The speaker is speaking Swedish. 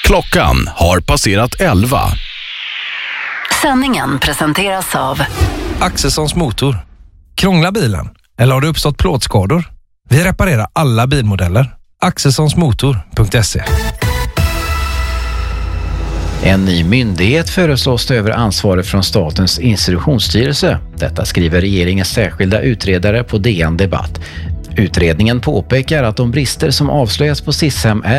Klockan har passerat 11. Sändningen presenteras av Axelssons motor. Krånglar bilen? Eller har det uppstått plåtskador? Vi reparerar alla bilmodeller. Axelssonsmotor.se. En ny myndighet föreslås ta över ansvaret från Statens institutionsstyrelse. Detta skriver regeringens särskilda utredare på DN Debatt. Utredningen påpekar att de brister som avslöjas på SIS-hem är